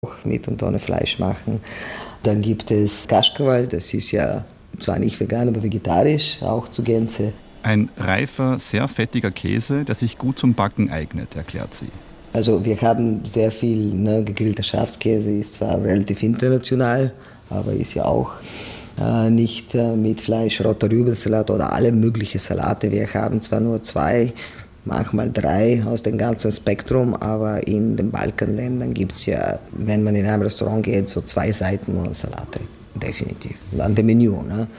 auch mit und ohne Fleisch machen. Dann gibt es Kaschkawal, das ist ja zwar nicht vegan, aber vegetarisch, auch zur Gänze. Ein reifer, sehr fettiger Käse, der sich gut zum Backen eignet, erklärt sie. Also wir haben sehr viel, gegrillter Schafskäse ist zwar relativ international, aber ist ja auch nicht mit Fleisch, roter Rübensalat oder alle möglichen Salate. Wir haben zwar nur 2, manchmal 3 aus dem ganzen Spektrum, aber in den Balkanländern gibt es ja, wenn man in einem Restaurant geht, so 2 Seiten nur Salate. Definitiv. An dem Menü,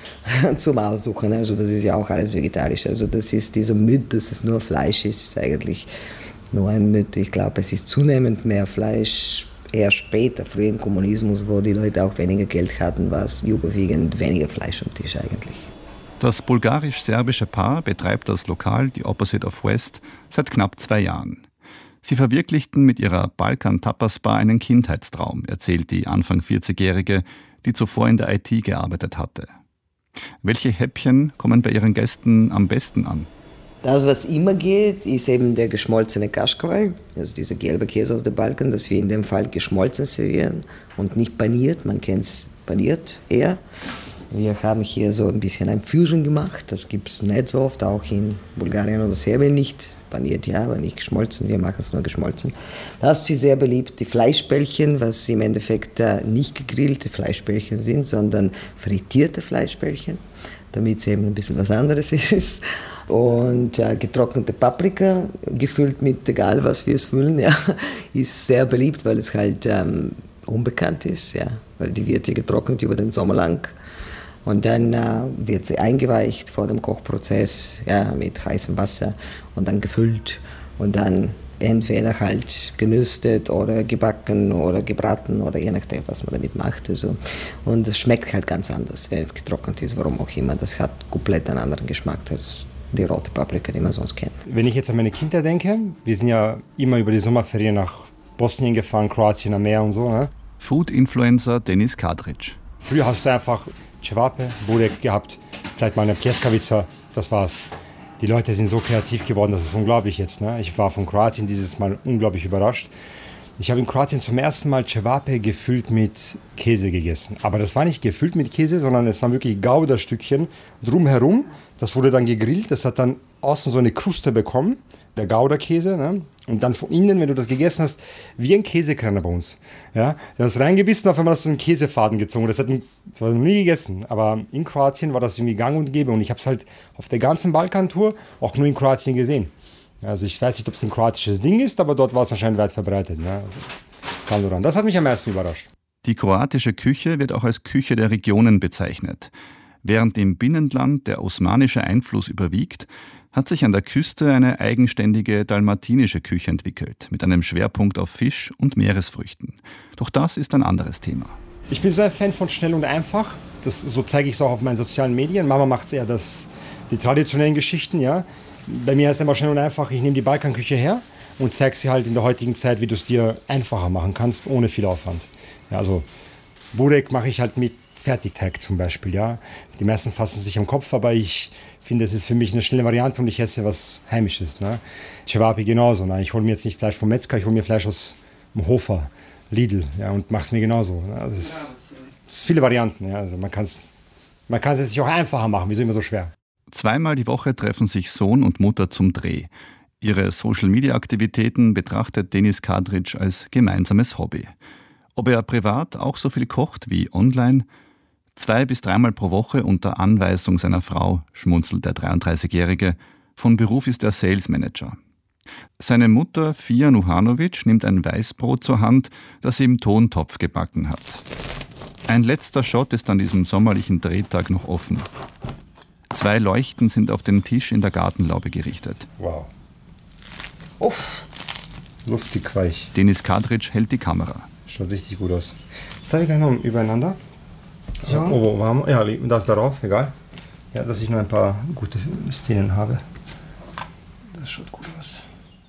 zum Aussuchen. Also das ist ja auch alles vegetarisch. Also das ist dieser Myth, dass es nur Fleisch ist eigentlich nur ein Myth. Ich glaube, es ist zunehmend mehr Fleisch. Eher später, früher im Kommunismus, wo die Leute auch weniger Geld hatten, war es überwiegend weniger Fleisch am Tisch eigentlich. Das bulgarisch-serbische Paar betreibt das Lokal, die Opposite of West, seit knapp 2 Jahren. Sie verwirklichten mit ihrer Balkan-Tapas-Bar einen Kindheitstraum, erzählt die Anfang 40-Jährige, die zuvor in der IT gearbeitet hatte. Welche Häppchen kommen bei ihren Gästen am besten an? Das, was immer geht, ist eben der geschmolzene Kaschkawal, also dieser gelbe Käse aus dem Balkan, das wir in dem Fall geschmolzen servieren und nicht paniert, man kennt es paniert eher. Wir haben hier so ein bisschen ein Fusion gemacht, das gibt es nicht so oft, auch in Bulgarien oder Serbien nicht. Paniert ja, aber nicht geschmolzen, wir machen es nur geschmolzen. Das ist sehr beliebt, die Fleischbällchen, was im Endeffekt nicht gegrillte Fleischbällchen sind, sondern frittierte Fleischbällchen, damit es eben ein bisschen was anderes ist. Und getrocknete Paprika, gefüllt mit egal was wir es füllen, ja, ist sehr beliebt, weil es halt unbekannt ist, ja, weil die wird hier getrocknet über den Sommer lang. Und dann wird sie eingeweicht vor dem Kochprozess, ja, mit heißem Wasser und dann gefüllt und dann entweder halt genüstet oder gebacken oder gebraten oder je nachdem, was man damit macht. Also. Und es schmeckt halt ganz anders, wenn es getrocknet ist, warum auch immer. Das hat komplett einen anderen Geschmack als die rote Paprika, die man sonst kennt. Wenn ich jetzt an meine Kinder denke, wir sind ja immer über die Sommerferien nach Bosnien gefahren, Kroatien am Meer und so. Ne? Food-Influencer Denis Kadric. Früher hast du einfach Cevape, Burek gehabt, vielleicht mal eine Pljeskavica, das war's. Die Leute sind so kreativ geworden, das ist unglaublich jetzt. Ne? Ich war von Kroatien dieses Mal unglaublich überrascht. Ich habe in Kroatien zum ersten Mal Cevape gefüllt mit Käse gegessen. Aber das war nicht gefüllt mit Käse, sondern es waren wirklich Gouda-Stückchen drumherum. Das wurde dann gegrillt, das hat dann außen so eine Kruste bekommen, der Gouda-Käse. Ne? Und dann von innen, wenn du das gegessen hast, wie ein Käsekörner bei uns. Ja? Du hast reingebissen, auf einmal hast du einen Käsefaden gezogen. Das habe ich noch nie gegessen. Aber in Kroatien war das irgendwie gang und gäbe. Und ich habe es halt auf der ganzen Balkantour auch nur in Kroatien gesehen. Also ich weiß nicht, ob es ein kroatisches Ding ist, aber dort war es anscheinend weit verbreitet. Ne? Also, das hat mich am meisten überrascht. Die kroatische Küche wird auch als Küche der Regionen bezeichnet. Während im Binnenland der osmanische Einfluss überwiegt, hat sich an der Küste eine eigenständige dalmatinische Küche entwickelt, mit einem Schwerpunkt auf Fisch und Meeresfrüchten. Doch das ist ein anderes Thema. Ich bin so ein Fan von schnell und einfach. So zeige ich es auch auf meinen sozialen Medien. Mama macht eher die traditionellen Geschichten, ja. Bei mir ist es immer schnell und einfach, ich nehme die Balkanküche her und zeige sie halt in der heutigen Zeit, wie du es dir einfacher machen kannst, ohne viel Aufwand. Ja, also Burek mache ich halt mit Fertigteig zum Beispiel. Ja. Die meisten fassen sich am Kopf, aber ich finde, es ist für mich eine schnelle Variante und ich esse was Heimisches. Ne. Cevape genauso. Ne. Ich hole mir jetzt nicht Fleisch vom Metzger, ich hole mir Fleisch aus dem Hofer, Lidl, ja, und mache es mir genauso. Ne. Also es ist viele Varianten. Ja. Also man kann es sich auch einfacher machen, wieso immer so schwer? 2-mal die Woche treffen sich Sohn und Mutter zum Dreh. Ihre Social-Media-Aktivitäten betrachtet Denis Kadric als gemeinsames Hobby. Ob er privat auch so viel kocht wie online? 2- bis 3-mal pro Woche unter Anweisung seiner Frau, schmunzelt der 33-Jährige. Von Beruf ist er Sales Manager. Seine Mutter, Fia Nuhanovic, nimmt ein Weißbrot zur Hand, das sie im Tontopf gebacken hat. Ein letzter Shot ist an diesem sommerlichen Drehtag noch offen. 2 Leuchten sind auf den Tisch in der Gartenlaube gerichtet. Wow. Uff, luftig weich. Denis Kadric hält die Kamera. Schaut richtig gut aus. Das darf ich gleich noch übereinander. Ja. Oh, warm. Ja, das darauf, egal. Ja, dass ich noch ein paar gute Szenen habe. Das schaut gut aus.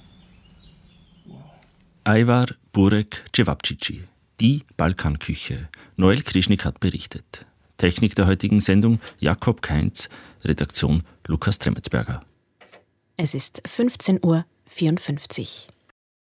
Wow. Ajvar, Burek, Cevapcici. Die Balkanküche. Noel Krischnik hat berichtet. Technik der heutigen Sendung Jakob Kainz, Redaktion Lukas Tremetsberger. Es ist 15:54 Uhr.